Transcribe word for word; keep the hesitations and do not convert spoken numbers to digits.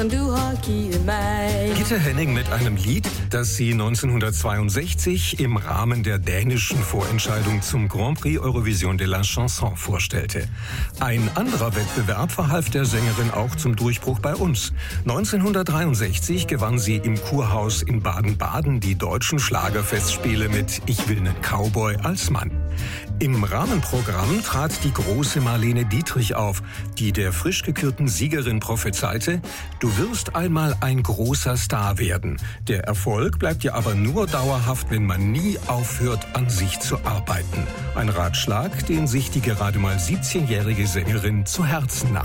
Gitte Henning mit einem Lied, das sie neunzehnhundertzweiundsechzig im Rahmen der dänischen Vorentscheidung zum Grand Prix Eurovision de la Chanson vorstellte. Ein anderer Wettbewerb verhalf der Sängerin auch zum Durchbruch bei uns. neunzehnhundertdreiundsechzig gewann sie im Kurhaus in Baden-Baden die deutschen Schlagerfestspiele mit Ich will 'nen Cowboy als Mann. Im Rahmenprogramm trat die große Marlene Dietrich auf, die der frisch gekürten Siegerin prophezeite: Du wirst einmal ein großer Star werden. Der Erfolg bleibt dir aber nur dauerhaft, wenn man nie aufhört, an sich zu arbeiten. Ein Ratschlag, den sich die gerade mal siebzehnjährige Sängerin zu Herzen nahm.